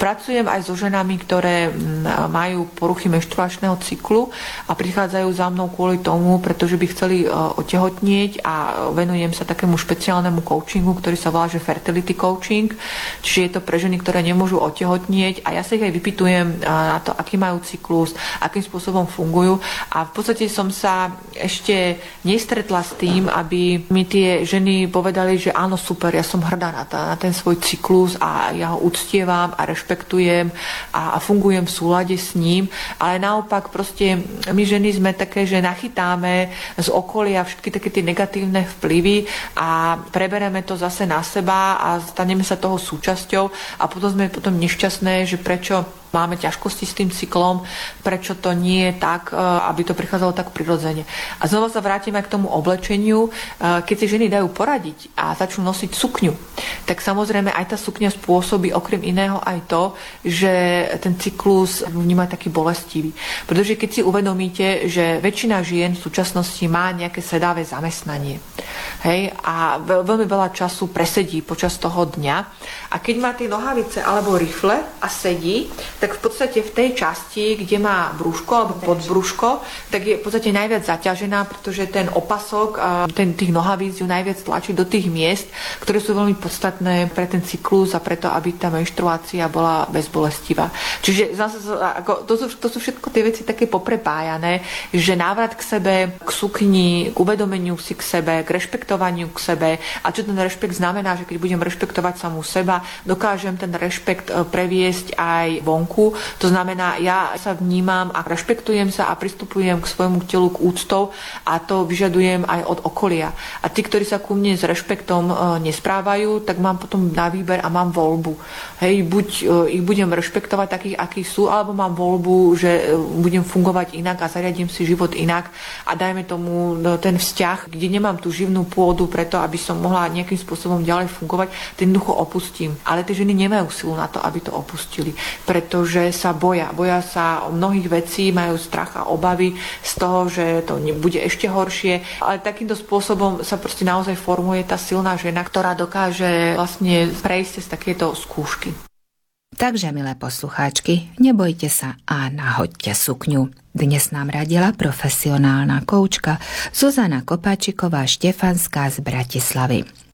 Pracujem aj so ženami, ktoré majú poruchy menštruačného cyklu a prichádzajú za mnou kvôli tomu, pretože by chceli otehotnieť a venujem sa takému špeciálnemu coachingu, ktorý sa volá, že fertility coaching. Čiže je to pre ženy, ktoré nemôžu otehotnieť a ja sa ich aj vypytujem na to, aký majú cyklus, akým spôsobom fungujú a v podstate som sa ešte nestretla s tým, aby mi tie ženy povedali, že áno, super, ja som hrdá na ten svoj cyklus a ja ho uctievam a rešpektujem a fungujem v súlade s ním, ale naopak proste my ženy sme také, že nachytáme z okolia všetky také tie negatívne vplyvy a prebereme to zase na seba a staneme sa toho súčasťou a potom sme nešťastné, že prečo máme ťažkosti s tým cyklom, prečo to nie je tak, aby to prichádzalo tak prirodzene. A znova sa vrátime k tomu oblečeniu. Keď si ženy dajú poradiť a začnú nosiť sukňu, tak samozrejme aj tá sukňa spôsobí okrem iného aj to, že ten cyklus vníma taký bolestivý. Pretože keď si uvedomíte, že väčšina žien v súčasnosti má nejaké sedavé zamestnanie, hej, a veľmi veľa času presedí počas toho dňa a keď má tie nohavice alebo rifle a sedí, tak v podstate v tej časti, kde má brúško alebo podbrúško, tak je v podstate najviac zaťažená, pretože ten opasok tých nohavíc ju najviac tlačí do tých miest, ktoré sú veľmi podstatné pre ten cyklus a preto, aby tá menštruácia bola bezbolestivá. Čiže zase, to sú všetko tie veci také poprepájané, že návrat k sebe, k sukni, k uvedomeniu si k sebe, k rešpektovaniu k sebe a čo ten rešpekt znamená, že keď budem rešpektovať samú seba, dokážem ten rešpekt previesť aj vonku. To znamená, ja sa vnímam a rešpektujem sa a pristupujem k svojmu telu k úctou a to vyžadujem aj od okolia. A tí, ktorí sa ku mne s rešpektom nesprávajú, tak mám potom na výber a mám voľbu. Hej, buď ich budem rešpektovať takých, akí sú, alebo mám voľbu, že budem fungovať inak a zariadím si život inak a dajme tomu ten vzťah, kde nemám tú živnú pôdu preto, aby som mohla nejakým spôsobom ďalej fungovať, ten jednoducho opustím. Ale tie ženy nemajú silu na to, aby to opustili. Pretože sa boja sa o mnohých vecí, majú strach a obavy z toho, že to bude ešte horšie. Ale takýmto spôsobom sa proste naozaj formuje tá silná žena, ktorá dokáže vlastne prejsť cez takéto skúšky. Takže, milé poslucháčky, nebojte sa a nahoďte sukňu. Dnes nám radila profesionálna koučka Zuzana Kopáčiková Štefanská z Bratislavy.